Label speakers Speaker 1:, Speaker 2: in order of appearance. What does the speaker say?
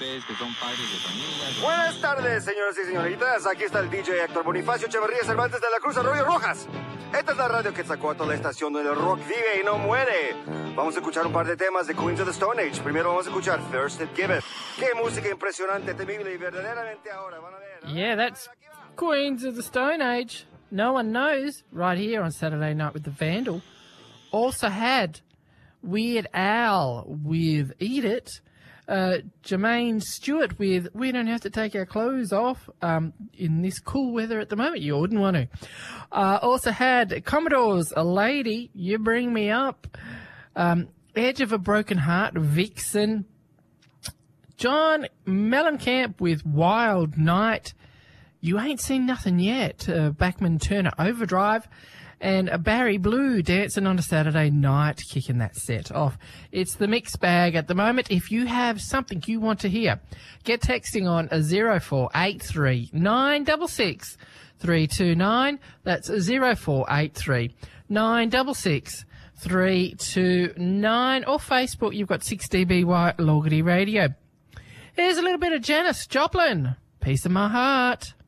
Speaker 1: mujeres, que son padres de familia.
Speaker 2: Buenas tardes, señoras y señoritas. Aquí está el DJ Héctor Bonifacio Echeverría Cervantes de la Cruz Arroyo Rojas. Esta es la radio Quetzalcóatl, la estación donde el rock vive y no muere. Vamos a escuchar un par de temas de Queens of the Stone Age. Primero vamos a escuchar Thirsted Give It. Qué música impresionante, temible y verdaderamente ahora. Van a ver.
Speaker 3: Yeah, that's Queens of the Stone Age. No One Knows, right here on Saturday Night with the Vandal. Also had Weird Al with Eat It. Jermaine Stewart with We Don't Have to Take Our Clothes Off in this cool weather at the moment. You wouldn't want to. Also had Commodores, A Lady, You Bring Me Up. Edge of a Broken Heart, Vixen. John Mellencamp with Wild Night. You Ain't Seen Nothing Yet, Bachman Turner Overdrive, and Barry Blue Dancing on a Saturday Night, kicking that set off. It's the mixed bag at the moment. If you have something you want to hear, get texting on 0483 966 329. That's 0483 966 329. Or Facebook, you've got 6DBY Logity Radio. Here's a little bit of Janis Joplin, Piece of My Heart.